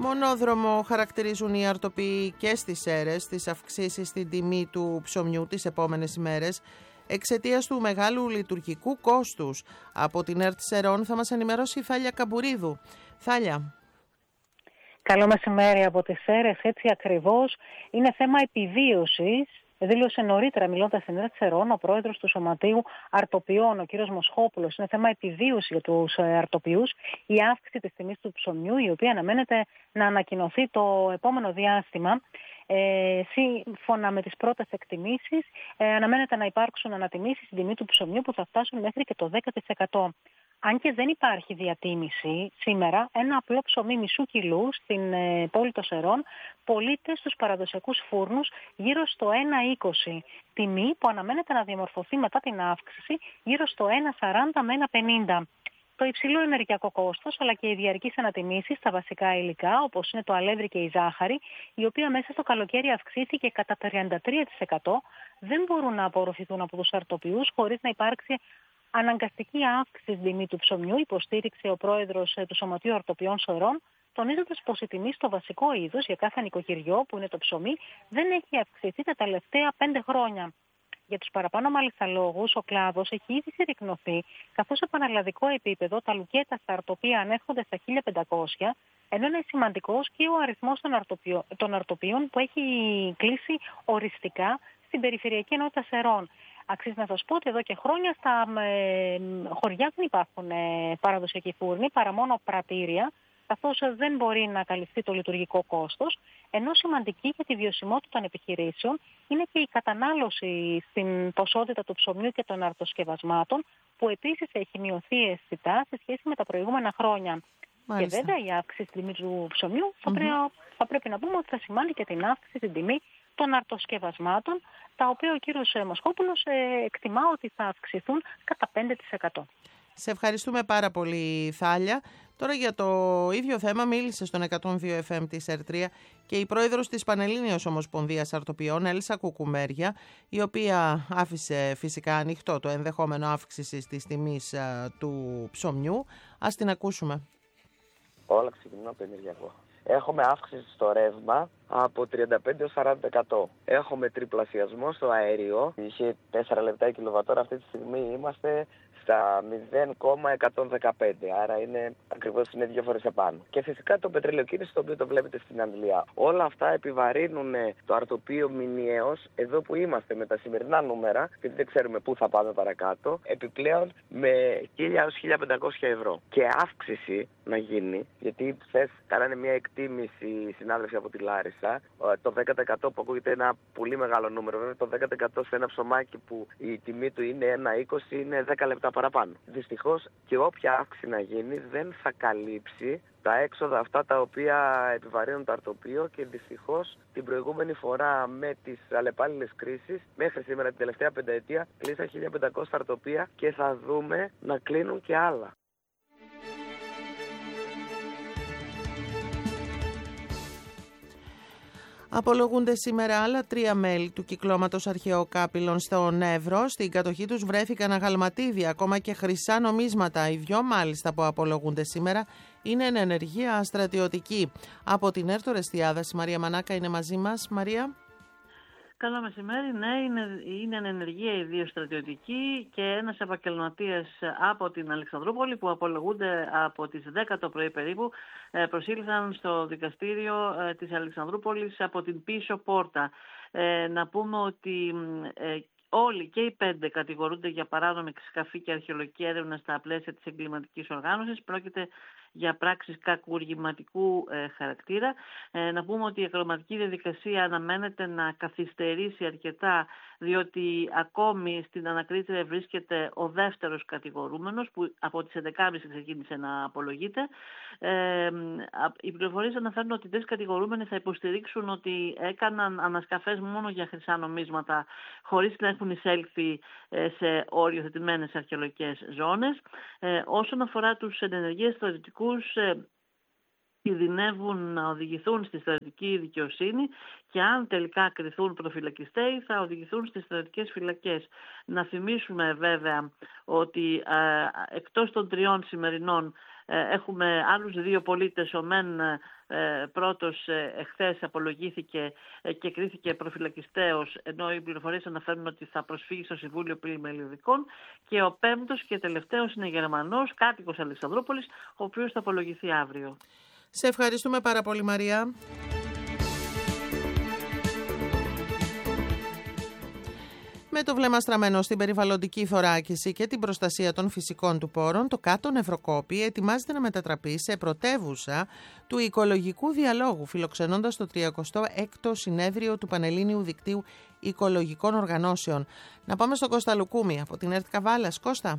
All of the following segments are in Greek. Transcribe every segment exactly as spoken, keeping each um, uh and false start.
Μονόδρομο χαρακτηρίζουν οι αρτοποιοί και στις Σέρρες τις αυξήσεις στην τιμή του ψωμιού τις επόμενες ημέρες εξαιτίας του μεγάλου λειτουργικού κόστους. Από την ΕΡΤ Σερών θα μας ενημερώσει η Θάλια Καμπουρίδου. Θάλια. Καλό μεσημέρι από τις Σέρρες, έτσι ακριβώς. Είναι θέμα επιβίωσης. Δήλωσε νωρίτερα, μιλώντας στην ΕΡΤ Σερών, ο πρόεδρος του Σωματείου Αρτοποιών, ο κ. Μοσχόπουλος. Είναι θέμα επιβίωση για τους αρτοποιούς η αύξηση της τιμής του ψωμιού, η οποία αναμένεται να ανακοινωθεί το επόμενο διάστημα. Ε, σύμφωνα με τις πρώτες εκτιμήσεις, ε, αναμένεται να υπάρξουν ανατιμήσεις στην τιμή του ψωμιού που θα φτάσουν μέχρι και το δέκα τοις εκατό. Αν και δεν υπάρχει διατίμηση σήμερα, ένα απλό ψωμί μισού κιλού στην ε, πόλη των Σερών πωλείται στους παραδοσιακούς φούρνους γύρω στο ένα είκοσι. Τιμή που αναμένεται να διαμορφωθεί μετά την αύξηση γύρω στο ένα σαράντα με ένα πενήντα. Το υψηλό ενεργειακό κόστος, αλλά και οι διαρκείς ανατιμήσεις στα βασικά υλικά, όπως είναι το αλεύρι και η ζάχαρη, η οποία μέσα στο καλοκαίρι αυξήθηκε κατά τριάντα τρία τοις εκατό, δεν μπορούν να απορροφηθούν από τους αρτοποιούς χωρίς να υπάρξει αναγκαστική αύξηση στην τιμή του ψωμιού, υποστήριξε ο πρόεδρος του Σωματείου Αρτοποιών Σερών, τονίζοντας πως η τιμή στο βασικό είδος για κάθε νοικοκυριό, που είναι το ψωμί, δεν έχει αυξηθεί τα τελευταία πέντε χρόνια. Για τους παραπάνω μάλιστα λόγους, ο κλάδος έχει ήδη συρρικνωθεί, καθώς σε πανελλαδικό επίπεδο τα λουκέτα στα αρτοπία ανέρχονται στα χίλια πεντακόσια, ενώ είναι σημαντικός και ο αριθμός των, αρτοπιо... των αρτοπίων που έχει κλείσει οριστικά στην περιφερειακή ενότητα Σερών. Αξίζει να σας πω ότι εδώ και χρόνια στα ε, χωριά δεν υπάρχουν ε, παραδοσιακοί φούρνοι, παρά μόνο πρατήρια, καθώς δεν μπορεί να καλυφθεί το λειτουργικό κόστος, ενώ σημαντική για τη βιωσιμότητα των επιχειρήσεων είναι και η κατανάλωση στην ποσότητα του ψωμιού και των αρτοσκευασμάτων, που επίσης έχει μειωθεί αισθητά σε σχέση με τα προηγούμενα χρόνια. Μάλιστα. Και βέβαια η αύξηση στην τιμή του ψωμιού θα, mm-hmm. πρέ, θα πρέπει να πούμε ότι θα σημάνει και την αύξηση στην τιμή των αρτοσκευασμάτων, τα οποία ο κύριος Μοσχόπουλος ε, εκτιμά ότι θα αυξηθούν κατά πέντε τοις εκατό. Σε ευχαριστούμε πάρα πολύ, Θάλια. Τώρα για το ίδιο θέμα μίλησε στον εκατόν δύο εφ εμ της ΕΡΤ και η πρόεδρος της Πανελλήνιας Ομοσπονδίας Αρτοποιών, Έλσα Κουκουμέρια, η οποία άφησε φυσικά ανοιχτό το ενδεχόμενο αύξησης της τιμής του ψωμιού. Ας την ακούσουμε. Όλα ξεκινούν από το ενεργειακό. Έχουμε αύξηση στο ρεύμα από τριάντα πέντε έως σαράντα τοις εκατό. Έχουμε τριπλασιασμό στο αέριο. Είχε τέσσερα λεπτά η κιλοβατόρα. Αυτή τη στιγμή είμαστε στα μηδέν κόμμα εκατόν δεκαπέντε. Άρα είναι ακριβώς είναι δύο φορές επάνω. Και φυσικά το πετρελαιοκίνηση, το οποίο το βλέπετε στην Αγγλία. Όλα αυτά επιβαρύνουν το αρτοπείο μηνιαίως, εδώ που είμαστε με τα σημερινά νούμερα, γιατί δεν ξέρουμε πού θα πάμε παρακάτω, επιπλέον με χίλια έως χίλια πεντακόσια ευρώ. Και αύξηση να γίνει, γιατί χθες κάνανε μια εκτίμηση οι συνάδελφοι από τη Λάρισα, το δέκα τοις εκατό που ακούγεται ένα πολύ μεγάλο νούμερο. Βέβαια το δέκα τοις εκατό σε ένα ψωμάκι που η τιμή του είναι ένα είκοσι είναι δέκα λεπτά παραπάνω. Δυστυχώς και όποια αύξηση να γίνει δεν θα καλύψει τα έξοδα αυτά τα οποία επιβαρύνουν το αρτοπείο, και δυστυχώς την προηγούμενη φορά με τις αλλεπάλληλες κρίσεις μέχρι σήμερα την τελευταία πενταετία κλείσαν χίλια πεντακόσια αρτοπεία και θα δούμε να κλείνουν και άλλα. Απολογούνται σήμερα άλλα τρία μέλη του κυκλώματος αρχαιοκάπηλων στον Εύρο. Στην κατοχή τους βρέθηκαν αγαλματίδια, ακόμα και χρυσά νομίσματα. Οι δυο μάλιστα που απολογούνται σήμερα είναι εν ενεργεία στρατιωτική. Από την ΕΡΤ Ορεστιάδας, η Μαρία Μανάκα είναι μαζί μας. Μαρία. Καλό μεσημέρι. Ναι, είναι, είναι εν ενεργεία οι δύο στρατιωτικοί και ένας επαγγελματίας από την Αλεξανδρούπολη που απολογούνται από τις δέκα το πρωί περίπου. Προσήλθαν στο δικαστήριο της Αλεξανδρούπολης από την πίσω πόρτα. Ε, να πούμε ότι ε, όλοι και οι πέντε κατηγορούνται για παράνομη σκαφή και αρχαιολογική έρευνα στα πλαίσια της εγκληματικής οργάνωσης. Πρόκειται για πράξεις κακουργηματικού ε, χαρακτήρα. Ε, να πούμε ότι η εγκληματική διαδικασία αναμένεται να καθυστερήσει αρκετά, διότι ακόμη στην ανακρίτρια βρίσκεται ο δεύτερος κατηγορούμενος που από τις έντεκα και τριάντα ξεκίνησε να απολογείται. Ε, οι πληροφορίες αναφέρουν ότι οι τρεις κατηγορούμενοι θα υποστηρίξουν ότι έκαναν ανασκαφές μόνο για χρυσά νομίσματα χωρίς να έχουν εισέλθει ε, σε οριοθετημένες αρχαιολογικές ζώνες. Ε, όσον αφορά τους ενεργείες στρατιωτικούς, κινδυνεύουν να οδηγηθούν στη στρατιωτική δικαιοσύνη και αν τελικά κριθούν προφυλακιστέοι θα οδηγηθούν στις στρατιωτικές φυλακές. Να θυμίσουμε βέβαια ότι ε, εκτός των τριών σημερινών Έχουμε άλλους δύο πολίτες. Ο μεν πρώτος εχθές απολογήθηκε και κρίθηκε προφυλακιστέως, ενώ οι πληροφορίες αναφέρουν ότι θα προσφύγει στο Συμβούλιο Πλημελιωδικών, και ο πέμπτος και τελευταίος είναι Γερμανός, κάτοικος Αλεξανδρούπολης, ο οποίος θα απολογηθεί αύριο. Σε ευχαριστούμε πάρα πολύ, Μαρία. Με το βλέμμα στραμμένο στην περιβαλλοντική θωράκιση και την προστασία των φυσικών του πόρων, το Κάτω Νευροκόπη ετοιμάζεται να μετατραπεί σε πρωτεύουσα του οικολογικού διαλόγου, φιλοξενώντας το τριακοστό έκτο συνέδριο του Πανελλήνιου Δικτύου Οικολογικών Οργανώσεων. Να πάμε στον Κώστα Λουκούμη από την ΕΡΤ Καβάλας. Κώστα.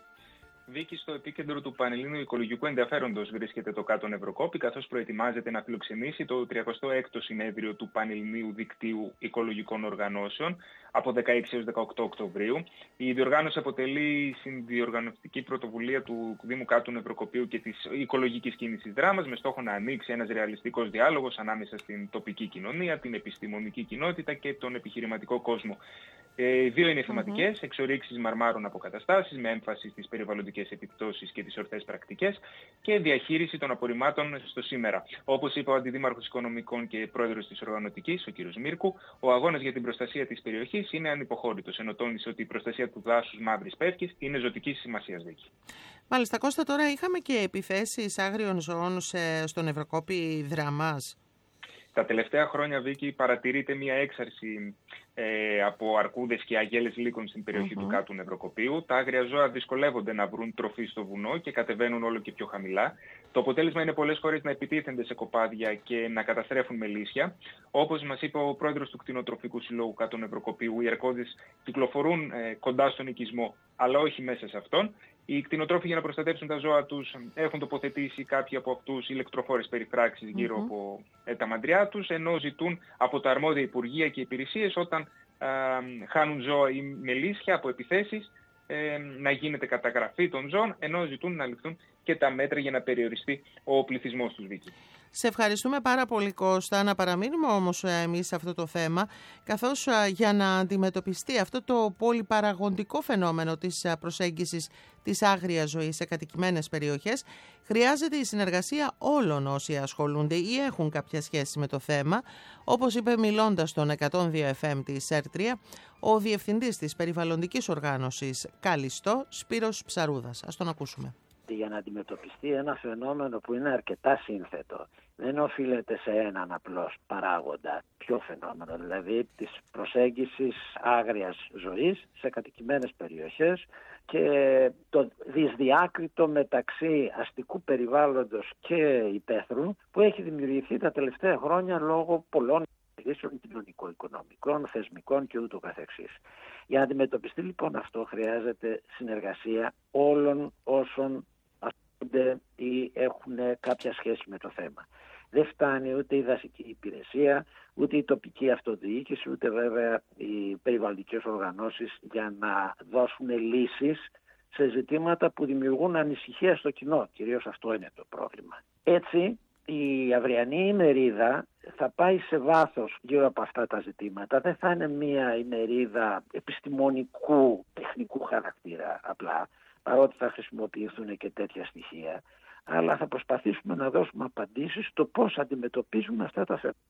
Βίκη, στο επίκεντρο του Πανελλήνιου Οικολογικού Ενδιαφέροντος βρίσκεται το Κάτω Νευροκόπη, καθώς προετοιμάζεται να φιλοξενήσει το τριακοστό έκτο συνέδριο του Πανελληνίου Δικτύου Οικολογικών Οργανώσεων από δεκαέξι έως δεκαοκτώ Οκτωβρίου. Η διοργάνωση αποτελεί συνδιοργανωτική πρωτοβουλία του Δήμου Κάτω Νευροκοπίου και της οικολογικής κίνησης Δράμας, με στόχο να ανοίξει ένας ρεαλιστικός διάλογος ανάμεσα στην τοπική κοινωνία, την επιστημονική κοινότητα και τον επιχειρηματικό κόσμο. Οι δύο είναι θεματικές, mm-hmm. εξορίξεις μαρμάρων αποκαταστάσεις με έμφαση στις περιβαλλοντικές επιπτώσεις και τις ορθές πρακτικές και διαχείριση των απορριμμάτων στο σήμερα. Όπως είπε ο Αντιδήμαρχος Οικονομικών και Πρόεδρος της Οργανωτικής, ο κ. Μίρκου, ο αγώνας για την προστασία της περιοχής είναι ανυποχώρητος, ενώ τόνισε ότι η προστασία του δάσους Μαύρης Πεύκης είναι ζωτικής σημασίας. Δίκη. Μάλιστα, Κώστα, τώρα είχαμε και επιθέσεις άγριων ζώων στον Νευροκόπη Δράμας. Τα τελευταία χρόνια, Βίκη, παρατηρείται μια έξαρση ε, από αρκούδες και αγέλες λύκων στην περιοχή mm-hmm. του Κάτω Νευροκοπίου. Τα άγρια ζώα δυσκολεύονται να βρουν τροφή στο βουνό και κατεβαίνουν όλο και πιο χαμηλά. Το αποτέλεσμα είναι πολλές φορές να επιτίθενται σε κοπάδια και να καταστρέφουν μελίσια. Όπως μας είπε ο πρόεδρος του Κτηνοτροφικού Συλλόγου Κάτω Νευροκοπίου, οι αρκούδες κυκλοφορούν ε, κοντά στον οικισμό, αλλά όχι μέσα σε αυτόν. Οι κτηνοτρόφοι, για να προστατεύσουν τα ζώα τους, έχουν τοποθετήσει κάποιοι από αυτούς ηλεκτροφόρες περιφράξεις γύρω mm-hmm. από ε, τα μαντριά τους, ενώ ζητούν από τα αρμόδια υπουργεία και υπηρεσίες, όταν ε, χάνουν ζώα ή μελίσια από επιθέσεις, ε, να γίνεται καταγραφή των ζώων, ενώ ζητούν να ληφθούν και τα μέτρα για να περιοριστεί ο πληθυσμός τους, Βίκη. Σε ευχαριστούμε πάρα πολύ, Κώστα. Να παραμείνουμε όμως εμείς σε αυτό το θέμα, καθώς για να αντιμετωπιστεί αυτό το πολυπαραγοντικό φαινόμενο της προσέγγισης της άγριας ζωής σε κατοικημένες περιοχές, χρειάζεται η συνεργασία όλων όσοι ασχολούνται ή έχουν κάποια σχέση με το θέμα, όπως είπε μιλώντας στον εκατόν δύο εφ εμ της ΕΡΤ τρία ο Διευθυντής της Περιβαλλοντικής Οργάνωσης Καλιστό, Σπύρος Ψαρούδας. Ας τον ακούσουμε. Για να αντιμετωπιστεί ένα φαινόμενο που είναι αρκετά σύνθετο, δεν οφείλεται σε έναν απλώς παράγοντα, πιο φαινόμενο, δηλαδή της προσέγγισης άγριας ζωής σε κατοικημένες περιοχές και το δυσδιάκριτο μεταξύ αστικού περιβάλλοντος και υπαίθρου που έχει δημιουργηθεί τα τελευταία χρόνια λόγω πολλών κρίσεων κοινωνικο-οικονομικών, θεσμικών και ούτω καθεξής. Για να αντιμετωπιστεί λοιπόν αυτό χρειάζεται συνεργασία όλων όσων ασχολούνται ή έχουν κάποια σχέση με το θέμα. Δεν φτάνει ούτε η δασική υπηρεσία, ούτε η τοπική αυτοδιοίκηση, ούτε βέβαια οι περιβαλλοντικές οργανώσεις για να δώσουν λύσεις σε ζητήματα που δημιουργούν ανησυχία στο κοινό. Κυρίως αυτό είναι το πρόβλημα. Έτσι, η αυριανή ημερίδα θα πάει σε βάθος γύρω από αυτά τα ζητήματα. Δεν θα είναι μια ημερίδα επιστημονικού, τεχνικού χαρακτήρα απλά, παρότι θα χρησιμοποιηθούν και τέτοια στοιχεία, αλλά θα προσπαθήσουμε να δώσουμε απαντήσεις στο πώς αντιμετωπίζουμε αυτά τα θέματα.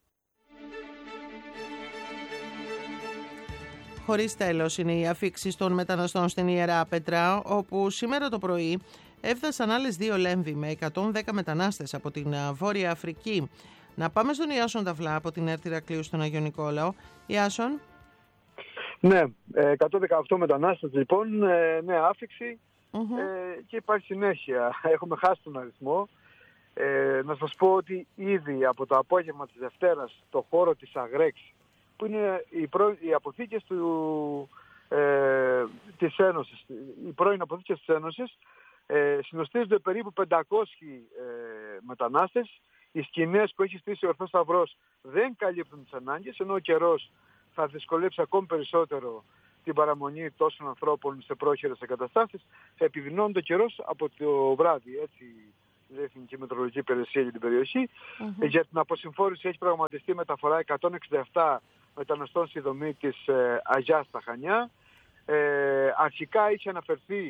Χωρίς τέλος είναι οι αφίξεις των μεταναστών στην Ιερά Πέτρα, όπου σήμερα το πρωί έφτασαν άλλες δύο λέμβοι με εκατόν δέκα μετανάστες από την Βόρεια Αφρική. Να πάμε στον Ιάσον Ταυλά από την ΕΡΤ Ηρακλείου στον Αγιο Νικόλαο. Ιάσον. Ναι, εκατόν δεκαοκτώ μετανάστες λοιπόν, νέα άφιξη mm-hmm. ε, και υπάρχει συνέχεια. Έχουμε χάσει τον αριθμό. Ε, να σας πω ότι ήδη από το απόγευμα της Δευτέρας το χώρο της Αγρέξ, που είναι οι, προ... οι αποθήκες του, ε, της Ένωσης, οι πρώην αποθήκες της Ένωσης, ε, συνοστίζονται περίπου πεντακόσιοι ε, μετανάστες. Οι σκηνές που έχει στήσει ο Ορθός Σταυρός δεν καλύπτουν τις ανάγκες, ενώ ο καιρός θα δυσκολέψει ακόμη περισσότερο την παραμονή τόσων ανθρώπων σε πρόχειρες εγκαταστάσεις. Θα επιδεινώνει το καιρός από το βράδυ, έτσι η Εθνική Μετεωρολογική Υπηρεσία για την περιοχή. Mm-hmm. Για την αποσυμφόρηση έχει προγραμματιστεί μεταφορά εκατόν εξήντα επτά μεταναστών στη δομή της ε, Αγιάς στα Χανιά. Ε, αρχικά είχε αναφερθεί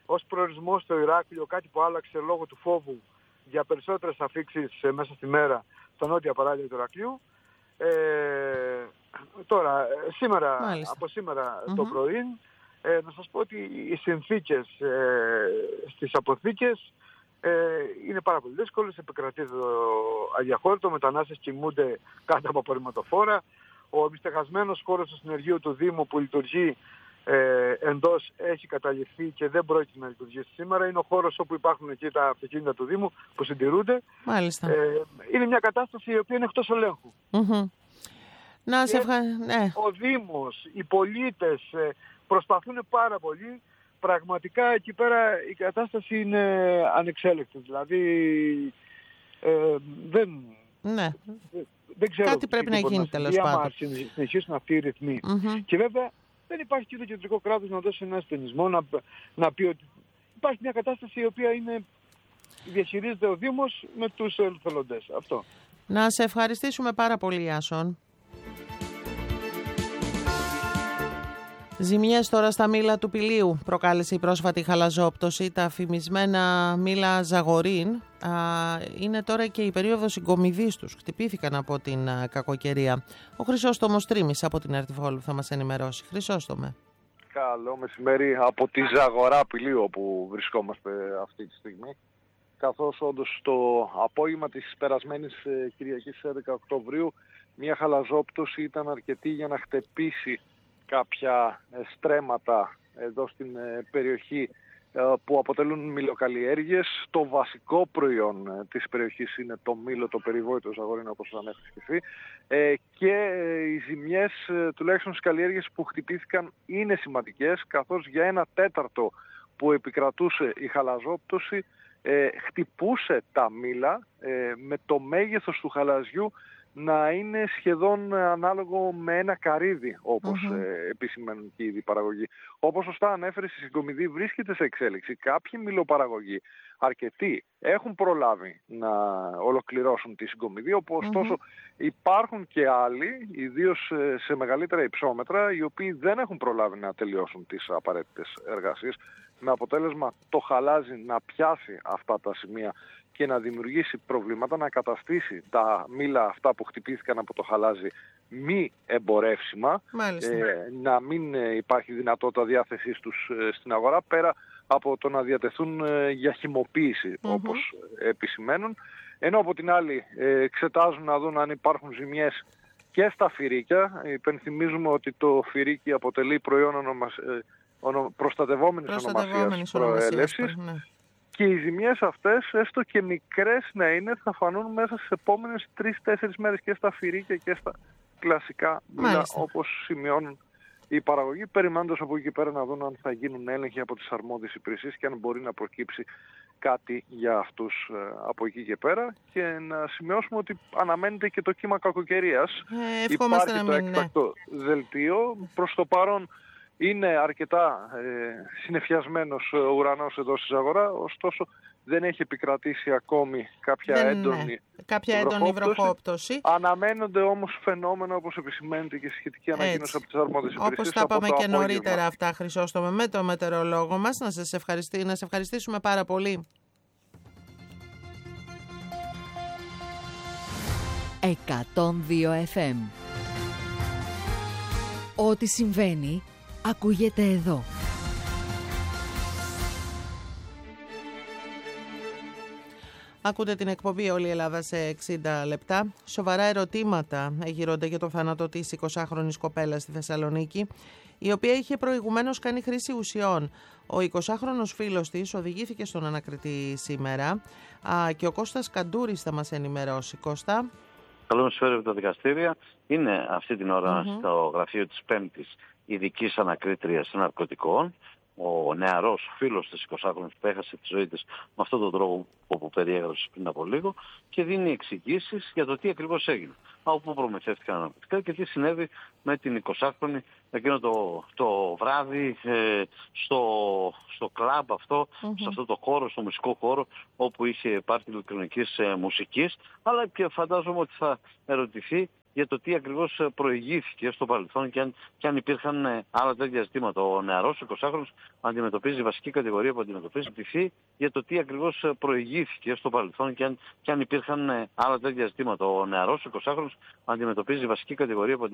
ως προορισμό στο Ηράκλειο, κάτι που άλλαξε λόγω του φόβου για περισσότερες αφήξεις ε, μέσα στη μέρα στα νότια παράλια του Ηρακλείου. Ε, τώρα, σήμερα, Μάλιστα. από σήμερα Mm-hmm. το πρωί, ε, να σας πω ότι οι συνθήκες ε, στις αποθήκες ε, είναι πάρα πολύ δύσκολες, επικρατεί το αδιαχώρητο, μετανάστες κοιμούνται κάτω από απορριμματοφόρα. Ο μυστεγασμένος χώρος του συνεργείου του Δήμου που λειτουργεί ε, εντός έχει καταληφθεί και δεν πρόκειται να λειτουργήσει σήμερα. Είναι ο χώρος όπου υπάρχουν εκεί τα αυτοκίνητα του Δήμου που συντηρούνται. Μάλιστα. Ε, είναι μια κατάσταση η οποία είναι εκτός ελέγχου. Mm-hmm. Να σε ευχα... ναι. Ο Δήμος, οι πολίτες ε, προσπαθούν πάρα πολύ. Πραγματικά εκεί πέρα η κατάσταση είναι ανεξέλεκτη. Δηλαδή ε, δεν... Ναι. Δεν ξέρω κάτι πρέπει να γίνει τέλος πάντων. Να συνεχίσουν αυτοί οι ρυθμοί. Mm-hmm. Και βέβαια δεν υπάρχει και το κεντρικό κράτος να δώσει ένα στενισμό, να, να πει ότι υπάρχει μια κατάσταση η οποία είναι, διαχειρίζεται ο Δήμος με τους εθελοντές. Αυτό. Να σε ευχαριστήσουμε πάρα πολύ, Ιάσον. Ζημιές τώρα στα μήλα του Πηλίου προκάλεσε η πρόσφατη χαλαζόπτωση. Τα φημισμένα μήλα Ζαγορίν α, είναι τώρα και η περίοδος συγκομιδής τους. Χτυπήθηκαν από την α, κακοκαιρία. Ο Χρυσόστομος Τρίμης από την Ερτιβόλου θα μας ενημερώσει. Χρυσόστομε. Καλό μεσημέρι από τη Ζαγορά Πηλίου όπου βρισκόμαστε αυτή τη στιγμή. Καθώς όντως το απόγευμα της περασμένης Κυριακής έντεκα Οκτωβρίου μια χαλαζόπτωση ήταν αρκετή για να χτυπήσει κάποια στρέμματα εδώ στην περιοχή που αποτελούν μυλοκαλλιέργειες. Το βασικό προϊόν της περιοχής είναι το μήλο, το περιβόητο Ζαγορίνο, όπως ανέφερε και εσύ. Και οι ζημιές, τουλάχιστον στις καλλιέργειες που χτυπήθηκαν, είναι σημαντικές, καθώς για ένα τέταρτο που επικρατούσε η χαλαζόπτωση χτυπούσε τα μήλα με το μέγεθος του χαλαζιού να είναι σχεδόν ανάλογο με ένα καρύδι, όπως mm-hmm. ε, επισημαίνουν και οι ήδη παραγωγοί. Όπως σωστά ανέφερε, η συγκομιδή βρίσκεται σε εξέλιξη. Κάποιοι μιλοπαραγωγοί, αρκετοί, έχουν προλάβει να ολοκληρώσουν τη συγκομιδή, όπως mm-hmm. ωστόσο υπάρχουν και άλλοι, ιδίως σε μεγαλύτερα υψόμετρα, οι οποίοι δεν έχουν προλάβει να τελειώσουν τις απαραίτητες εργασίες, με αποτέλεσμα το χαλάζι να πιάσει αυτά τα σημεία και να δημιουργήσει προβλήματα, να καταστήσει τα μήλα αυτά που χτυπήθηκαν από το χαλάζι μη εμπορεύσιμα, ε, να μην υπάρχει δυνατότητα διάθεσής τους ε, στην αγορά, πέρα από το να διατεθούν ε, για χυμοποίηση, mm-hmm. όπως επισημαίνουν. Ενώ από την άλλη ε, εξετάζουν να δουν αν υπάρχουν ζημιές και στα φυρίκια. Υπενθυμίζουμε ότι το φυρίκι αποτελεί προϊόν ονομασ... ε, ονο... προστατευόμενης ονομασίας προέλευσης. Ναι. Και οι ζημιές αυτές, έστω και μικρές να είναι, θα φανούν μέσα στις επόμενες τρεις τέσσερις μέρες και στα φυρίκια και στα κλασικά μήλα, όπως σημειώνουν οι παραγωγοί, περιμένοντας από εκεί πέρα να δουν αν θα γίνουν έλεγχοι από τις αρμόδιες υπηρεσίες και αν μπορεί να προκύψει κάτι για αυτούς από εκεί και πέρα. Και να σημειώσουμε ότι αναμένεται και το κύμα κακοκαιρίας. Ε, Υπάρχει το έκτακτο ναι. δελτίο. Προς το παρόν είναι αρκετά ε, συννεφιασμένος ο ουρανός εδώ στη Ζαγορά, ωστόσο δεν έχει επικρατήσει ακόμη κάποια δεν, έντονη, ναι. κάποια έντονη βροχόπτωση. Αναμένονται όμως φαινόμενα, όπως επισημαίνεται και σχετική ανακοίνωση από τις αρμόδιες υπηρεσίες. Όπως τα είπαμε και απόγευμα. Νωρίτερα αυτά, Χρυσόστομε, με το μετεωρολόγο μας. Να σας ευχαριστή, να σε ευχαριστήσουμε πάρα πολύ. εκατόν δύο εφ εμ. Ό,τι συμβαίνει ακούγεται εδώ. Ακούτε την εκπομπή «Όλη η Ελλάδα σε εξήντα λεπτά». Σοβαρά ερωτήματα γύρονται για το θάνατο της εικοσάχρονης κοπέλας στη Θεσσαλονίκη, η οποία είχε προηγουμένως κάνει χρήση ουσιών. Ο εικοσάχρονος φίλος της οδηγήθηκε στον ανακριτή σήμερα α, και ο Κώστας Καντούρης θα μας ενημερώσει. Κώστα. Καλό μεσημέρι από τα δικαστήρια. Είναι αυτή την ώρα mm-hmm. στο γραφείο της Πέμπτης ειδικής ανακρίτριας ναρκωτικών, ο νεαρός φίλος της εικοσάχρονης που έχασε τη ζωή της με αυτόν τον τρόπο που περιέγραψε πριν από λίγο και δίνει εξηγήσεις για το τι ακριβώς έγινε. Από πού προμηθεύτηκαν ναρκωτικά και τι συνέβη με την εικοσάχρονη εκείνο το, το βράδυ ε, στο, στο κλαμπ αυτό, mm-hmm. σε αυτό το χώρο, στο μουσικό χώρο όπου είχε πάρτι ηλεκτρονικής ε, μουσικής, αλλά και φαντάζομαι ότι θα ερωτηθεί για το τι ακριβώς προηγήθηκε στο παρελθόν και αν, και αν υπήρχαν άλλα τέτοια ζητήματα. Ο νεαρός εικοσάχρονος αντιμετωπίζει βασική κατηγορία που αντιμετωπίζει τη για το τι ακριβώς προηγήθηκε στο παρελθόν και αν, και αν υπήρχαν άλλα τέτοια ζητήματα. Ο νεαρός εικοσάχρονος αντιμετωπίζει βασική κατηγορία που